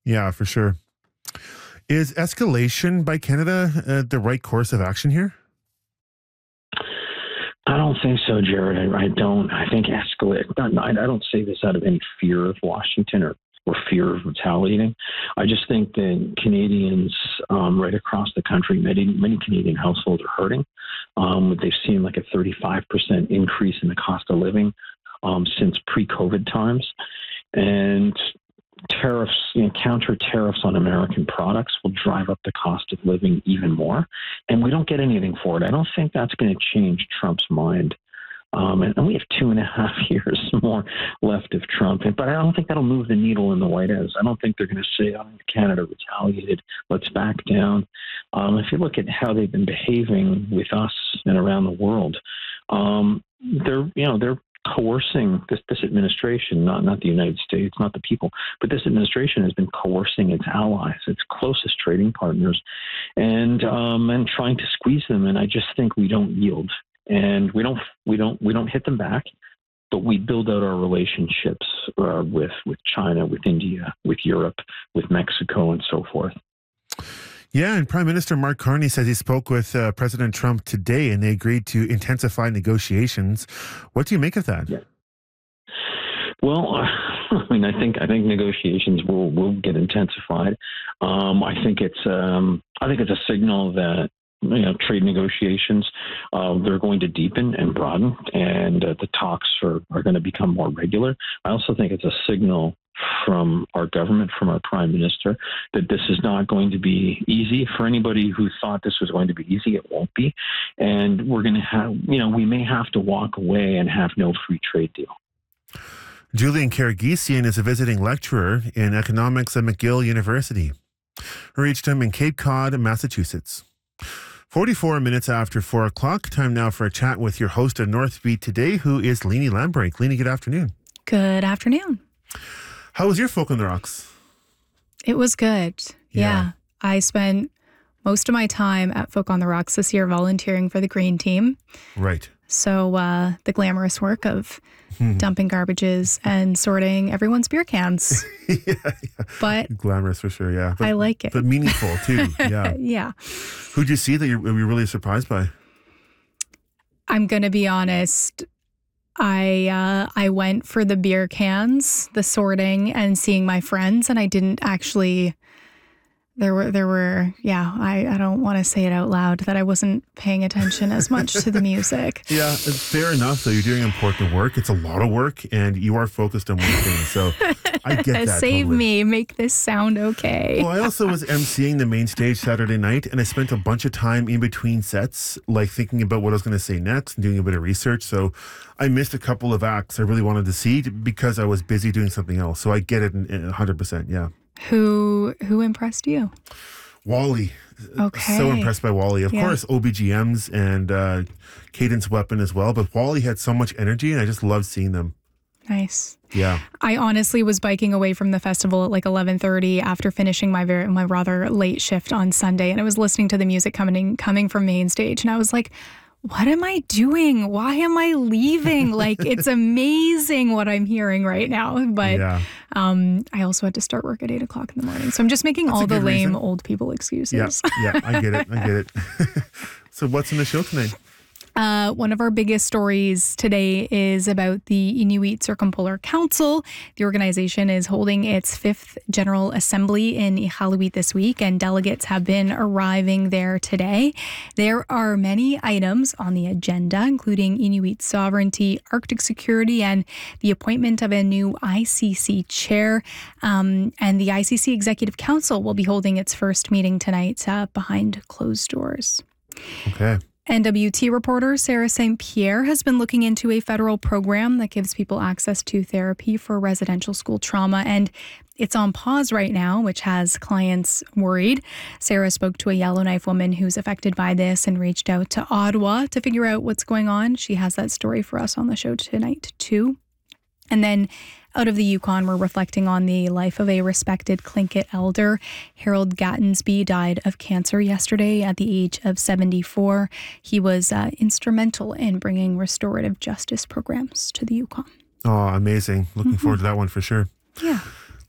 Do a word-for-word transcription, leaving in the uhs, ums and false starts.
Yeah, for sure. Is escalation by Canada uh, the right course of action here? I don't think so, Jared. I, I don't. I think escalate. I, I don't say this out of any fear of Washington or, or fear of retaliating. I just think that Canadians um, right across the country, many many Canadian households are hurting. Um, they've seen like a thirty-five percent increase in the cost of living um, since pre-COVID times, and tariffs, you know, counter tariffs on American products will drive up the cost of living even more. And we don't get anything for it. I don't think that's going to change Trump's mind. Um, and, and we have two and a half years more left of Trump. But I don't think that'll move the needle in the White House. I don't think they're going to say, oh, Canada retaliated, let's back down. Um, if you look at how they've been behaving with us and around the world, um, they're, you know, they're coercing this, this administration, not not the United States, not the people, but this administration has been coercing its allies, its closest trading partners, and um, and trying to squeeze them. And I just think we don't yield, and we don't we don't we don't hit them back, but we build out our relationships uh, with with China, with India, with Europe, with Mexico, and so forth. Yeah, and Prime Minister Mark Carney says he spoke with uh, President Trump today and they agreed to intensify negotiations. What do you make of that? Yeah. Well, I mean, I think I think negotiations will, will get intensified. Um, I think it's um, I think it's a signal that, you know, trade negotiations, uh, they're going to deepen and broaden, and uh, the talks are, are going to become more regular. I also think it's a signal from our government, from our prime minister, that this is not going to be easy. For anybody who thought this was going to be easy, it won't be. And we're going to have, you know, we may have to walk away and have no free trade deal. Julian Karagesian is a visiting lecturer in economics at McGill University. We reached him in Cape Cod, Massachusetts. forty-four minutes after four o'clock, time now for a chat with your host of Northbeat today, who is Leanie Lambrake. Leanie, good afternoon. Good afternoon. How was your Folk on the Rocks? It was good. Yeah. yeah. I spent most of my time at Folk on the Rocks this year volunteering for the Green Team. Right. So uh, the glamorous work of dumping garbages and sorting everyone's beer cans. yeah, yeah. But glamorous for sure, yeah. But, I like it. But meaningful too, yeah. yeah. Who'd you see that you were really surprised by? I'm going to be honest. I uh, I went for the beer cans, the sorting, and seeing my friends, and I didn't actually. There were there were yeah. I, I don't want to say it out loud that I wasn't paying attention as much to the music. Yeah, fair enough. Though you're doing important work. It's a lot of work, and you are focused on one thing. So I get that. Save totally. me, make this sound okay. Well, I also was emceeing the main stage Saturday night, and I spent a bunch of time in between sets, like thinking about what I was going to say next and doing a bit of research. So I missed a couple of acts I really wanted to see because I was busy doing something else. So I get it in, in one hundred percent, yeah. Who who impressed you? Wally. Okay. So impressed by Wally. Of yeah. course, O B G Ms and uh, Cadence Weapon as well. But Wally had so much energy, and I just loved seeing them. Nice. Yeah. I honestly was biking away from the festival at like eleven thirty after finishing my very my rather late shift on Sunday, and I was listening to the music coming coming from main stage, and I was like, what am I doing? Why am I leaving? Like, it's amazing what I'm hearing right now. But yeah. um, I also had to start work at eight o'clock in the morning. So I'm just making That's all the lame reason. old people excuses. Yeah, yeah, I get it. I get it. So what's in the show tonight? Uh, one of our biggest stories today is about the Inuit Circumpolar Council. The organization is holding its fifth General Assembly in Iqaluit this week, and delegates have been arriving there today. There are many items on the agenda, including Inuit sovereignty, Arctic security, and the appointment of a new I C C chair. Um, and the I C C Executive Council will be holding its first meeting tonight uh, behind closed doors. Okay. N W T reporter Sarah Saint Pierre has been looking into a federal program that gives people access to therapy for residential school trauma, and it's on pause right now, which has clients worried. Sarah spoke to a Yellowknife woman who's affected by this and reached out to Ottawa to figure out what's going on. She has that story for us on the show tonight, too. And then out of the Yukon, we're reflecting on the life of a respected Tlingit elder. Harold Gattensby died of cancer yesterday at the age of seventy-four. He was uh, instrumental in bringing restorative justice programs to the Yukon. Oh, amazing. Looking mm-hmm. forward to that one for sure. Yeah.